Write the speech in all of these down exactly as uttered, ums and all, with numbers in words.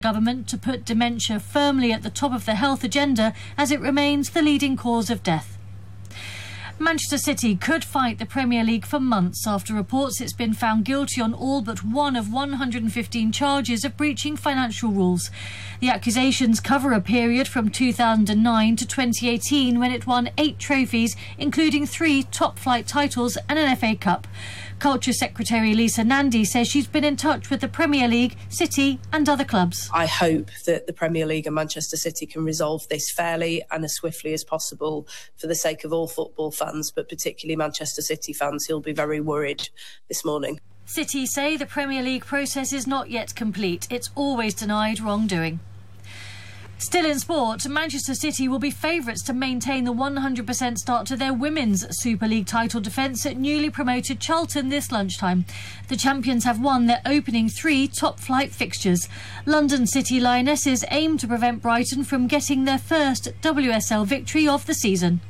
Government to put dementia firmly at the top of the health agenda as it remains the leading cause of death. Manchester City could fight the Premier League for months after reports it's been found guilty on all but one of one hundred fifteen charges of breaching financial rules. The accusations cover a period from two thousand nine to twenty eighteen when it won eight trophies, including three top-flight titles and an F A Cup. Culture Secretary Lisa Nandy says she's been in touch with the Premier League, City and other clubs. I hope that the Premier League and Manchester City can resolve this fairly and as swiftly as possible for the sake of all football fans, but particularly Manchester City fans who'll be very worried this morning. City say the Premier League process is not yet complete. It's always denied wrongdoing. Still in sport, Manchester City will be favourites to maintain the one hundred percent start to their women's Super League title defence at newly promoted Charlton this lunchtime. The champions have won their opening three top-flight fixtures. London City Lionesses aim to prevent Brighton from getting their first W S L victory of the season.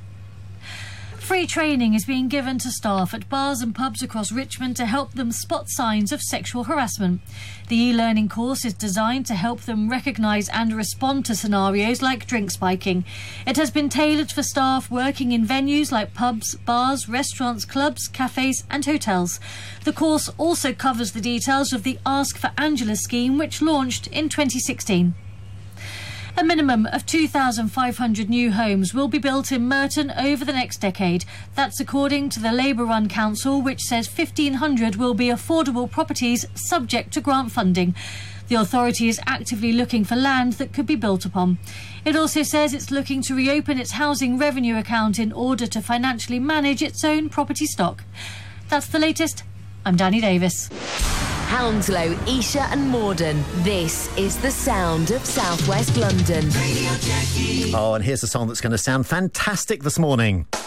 Free training is being given to staff at bars and pubs across Richmond to help them spot signs of sexual harassment. The e-learning course is designed to help them recognise and respond to scenarios like drink spiking. It has been tailored for staff working in venues like pubs, bars, restaurants, clubs, cafes and hotels. The course also covers the details of the Ask for Angela scheme, which launched in twenty sixteen. A minimum of two thousand five hundred new homes will be built in Merton over the next decade. That's according to the Labour-run council, which says fifteen hundred will be affordable properties subject to grant funding. The authority is actively looking for land that could be built upon. It also says it's looking to reopen its housing revenue account in order to financially manage its own property stock. That's the latest. I'm Danny Davis. Hounslow, Esher and Morden. This is the sound of South West London. Oh, and here's a song that's going to sound fantastic this morning.